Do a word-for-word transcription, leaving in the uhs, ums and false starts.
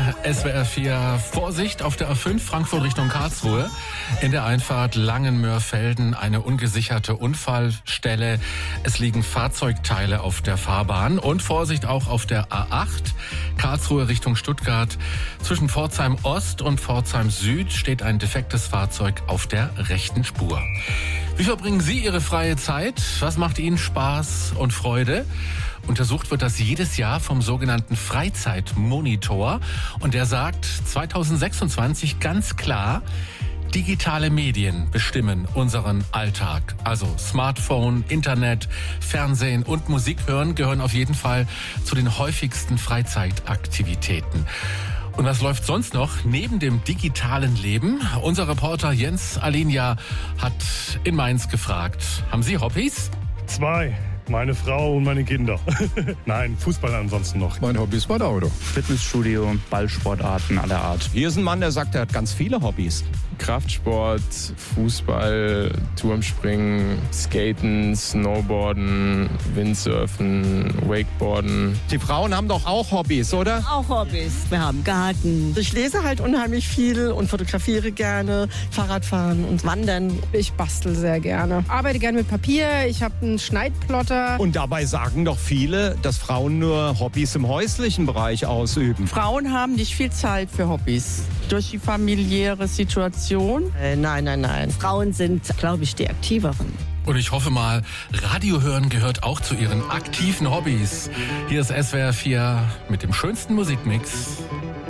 S W R vier. Vorsicht auf der A fünf Frankfurt Richtung Karlsruhe. In der Einfahrt Langenmörfelden eine ungesicherte Unfallstelle. Es liegen Fahrzeugteile auf der Fahrbahn. Und Vorsicht auch auf der A acht Karlsruhe Richtung Stuttgart. Zwischen Pforzheim Ost und Pforzheim Süd steht ein defektes Fahrzeug auf der rechten Spur. Wie verbringen Sie Ihre freie Zeit? Was macht Ihnen Spaß und Freude? Untersucht wird das jedes Jahr vom sogenannten Freizeitmonitor. Und der sagt zweitausendsechsundzwanzig ganz klar, digitale Medien bestimmen unseren Alltag. Also Smartphone, Internet, Fernsehen und Musik hören gehören auf jeden Fall zu den häufigsten Freizeitaktivitäten. Und was läuft sonst noch neben dem digitalen Leben? Unser Reporter Jens Alinja hat in Mainz gefragt, haben Sie Hobbys? Zwei. Meine Frau und meine Kinder. Nein, Fußball ansonsten noch. Mein Hobby ist mein Auto. Fitnessstudio, Ballsportarten aller Art. Hier ist ein Mann, der sagt, er hat ganz viele Hobbys. Kraftsport, Fußball, Turmspringen, Skaten, Snowboarden, Windsurfen, Wakeboarden. Die Frauen haben doch auch Hobbys, oder? Auch Hobbys. Wir haben Garten. Ich lese halt unheimlich viel und fotografiere gerne, Fahrradfahren und Wandern. Ich bastel sehr gerne. Arbeite gerne mit Papier. Ich habe einen Schneidplotter. Und dabei sagen doch viele, dass Frauen nur Hobbys im häuslichen Bereich ausüben. Frauen haben nicht viel Zeit für Hobbys. Durch die familiäre Situation. Äh, nein, nein, nein. Frauen sind, glaube ich, die aktiveren. Und ich hoffe mal, Radio hören gehört auch zu Ihren aktiven Hobbys. Hier ist S W R vier mit dem schönsten Musikmix.